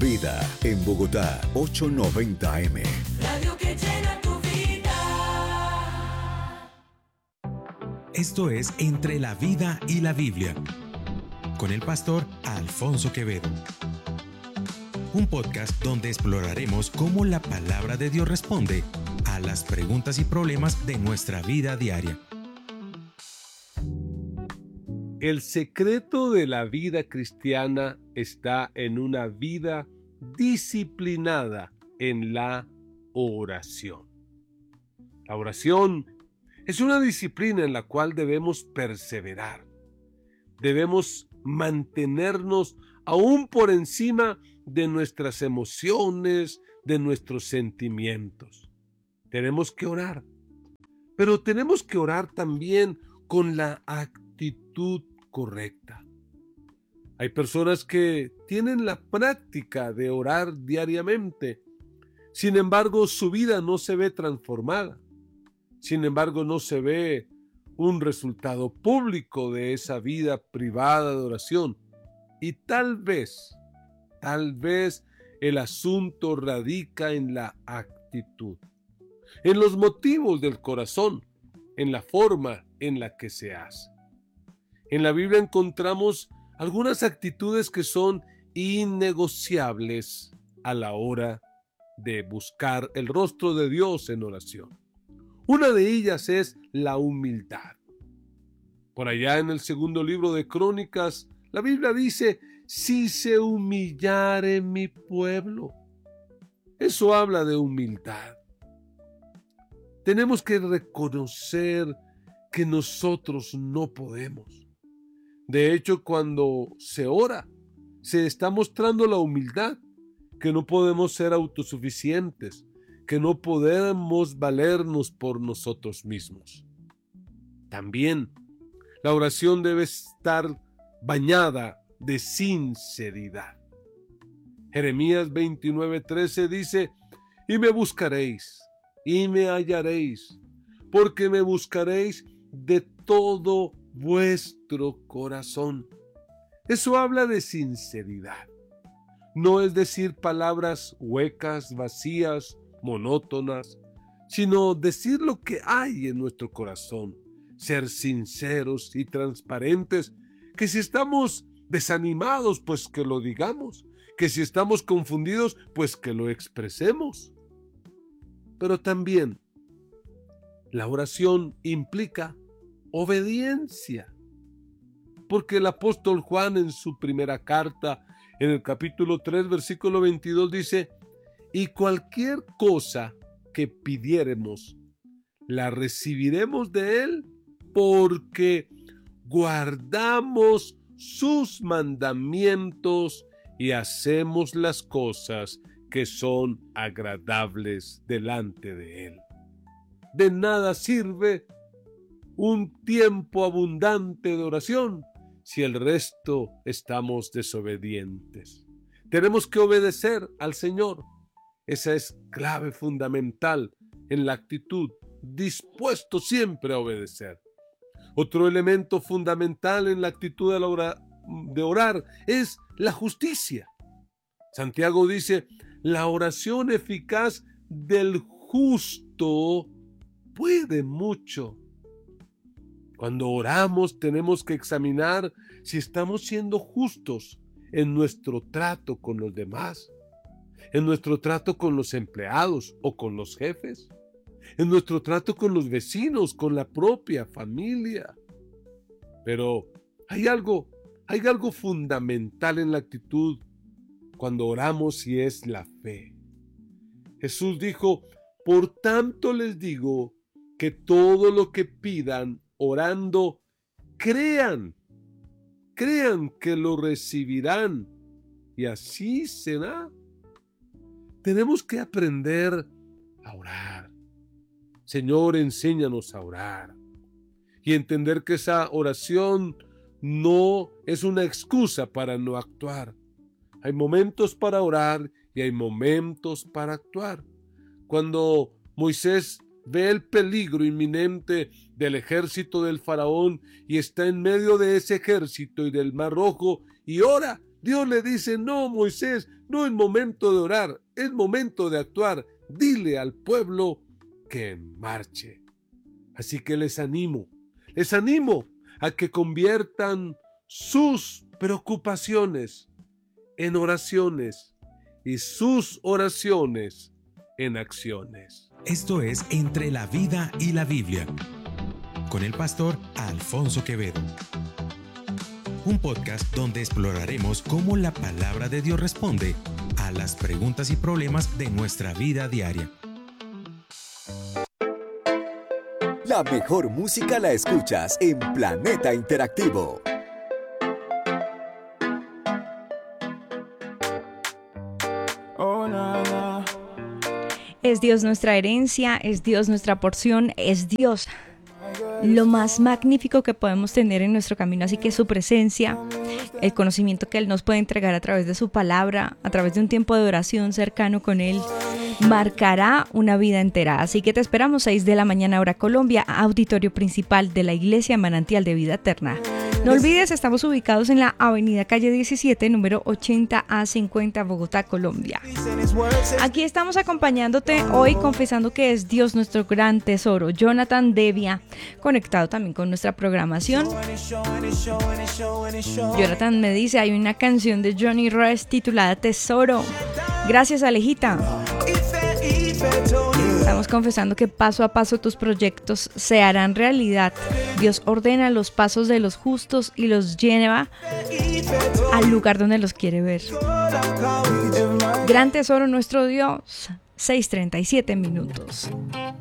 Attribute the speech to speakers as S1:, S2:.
S1: Vida en Bogotá, 890 AM.
S2: Radio que llena tu vida.
S3: Esto es Entre la Vida y la Biblia, con el pastor Alfonso Quevedo. Un podcast donde exploraremos cómo la palabra de Dios responde a las preguntas y problemas de nuestra vida diaria.
S4: El secreto de la vida cristiana está en una vida disciplinada en la oración. La oración es una disciplina en la cual debemos perseverar. Debemos mantenernos aún por encima de nuestras emociones, de nuestros sentimientos. Tenemos que orar, pero tenemos que orar también con la actitud correcta. Hay personas que tienen la práctica de orar diariamente, sin embargo su vida no se ve transformada, sin embargo no se ve un resultado público de esa vida privada de oración. Y tal vez el asunto radica en la actitud, en los motivos del corazón, en la forma en la que se hace. En la Biblia encontramos algunas actitudes que son innegociables a la hora de buscar el rostro de Dios en oración. Una de ellas es la humildad. Por allá en el segundo libro de Crónicas, la Biblia dice: si se humillare mi pueblo. Eso habla de humildad. Tenemos que reconocer que nosotros no podemos. De hecho, cuando se ora, se está mostrando la humildad, que no podemos ser autosuficientes, que no podemos valernos por nosotros mismos. También, la oración debe estar bañada de sinceridad. Jeremías 29:13 dice: y me buscaréis, y me hallaréis, porque me buscaréis de todo vuestro corazón. Eso habla de sinceridad. No es decir palabras huecas, vacías, monótonas, sino decir lo que hay en nuestro corazón. Ser sinceros y transparentes, que si estamos desanimados, pues que lo digamos, que si estamos confundidos, pues que lo expresemos. Pero también la oración implica obediencia, porque el apóstol Juan en su primera carta, en el capítulo 3, versículo 22 dice: y cualquier cosa que pidiéremos, la recibiremos de él, porque guardamos sus mandamientos y hacemos las cosas que son agradables delante de él. De nada sirve un tiempo abundante de oración si el resto estamos desobedientes. Tenemos que obedecer al Señor. Esa es clave fundamental en la actitud, dispuesto siempre a obedecer. Otro elemento fundamental en la actitud de orar es la justicia. Santiago dice: la oración eficaz del justo puede mucho. Cuando oramos tenemos que examinar si estamos siendo justos en nuestro trato con los demás, en nuestro trato con los empleados o con los jefes, en nuestro trato con los vecinos, con la propia familia. Pero hay algo fundamental en la actitud cuando oramos, y es la fe. Jesús dijo: por tanto les digo que todo lo que pidan orando, crean que lo recibirán, y así será. Tenemos que aprender a orar. Señor, enséñanos a orar. Y entender que esa oración no es una excusa para no actuar. Hay momentos para orar y hay momentos para actuar. Cuando Moisés ve el peligro inminente del ejército del faraón y está en medio de ese ejército y del Mar Rojo y ora, Dios le dice, no, Moisés, no es momento de orar, es momento de actuar. Dile al pueblo que marche. Así que les animo a que conviertan sus preocupaciones en oraciones y sus oraciones en acciones.
S3: Esto es Entre la Vida y la Biblia, con el pastor Alfonso Quevedo. Un podcast donde exploraremos cómo la palabra de Dios responde a las preguntas y problemas de nuestra vida diaria.
S1: La mejor música la escuchas en Planeta Interactivo.
S5: Es Dios nuestra herencia, es Dios nuestra porción, es Dios lo más magnífico que podemos tener en nuestro camino. Así que su presencia, el conocimiento que Él nos puede entregar a través de su palabra, a través de un tiempo de oración cercano con Él, marcará una vida entera. Así que te esperamos 6 de la mañana hora Colombia, auditorio principal de la Iglesia Manantial de Vida Eterna. No olvides, estamos ubicados en la avenida calle 17, número 80A50, Bogotá, Colombia. Aquí estamos acompañándote hoy, confesando que es Dios nuestro gran tesoro. Jonathan Devia, conectado también con nuestra programación. Jonathan me dice, hay una canción de Johnny Rest titulada Tesoro. Gracias, Alejita. Estamos confesando que paso a paso tus proyectos se harán realidad. Dios ordena los pasos de los justos y los lleva al lugar donde los quiere ver. Gran tesoro nuestro Dios, 6:37 minutos.